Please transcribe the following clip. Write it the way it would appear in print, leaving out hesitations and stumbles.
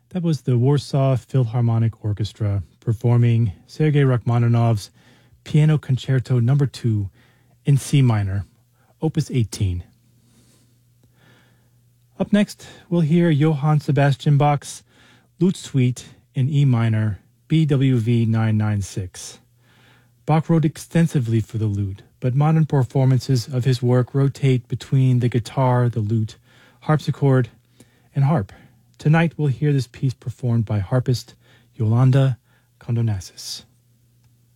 That was the Warsaw Philharmonic Orchestra performing Sergei Rachmaninoff's Piano Concerto No. 2 in C minor, Opus 18. Up next, we'll hear Johann Sebastian Bach's Lute Suite in E minor, BWV 996. Bach wrote extensively for the lute, but modern performances of his work rotate between the guitar, the lute, harpsichord, and harp. Tonight we'll hear this piece performed by harpist Yolanda Condonassis.